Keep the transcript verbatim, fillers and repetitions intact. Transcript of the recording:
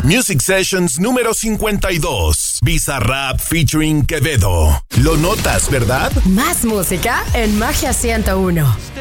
Music Sessions número cincuenta y dos. Bizarrap featuring Quevedo. Lo notas, ¿verdad? Más música en Magia ciento uno.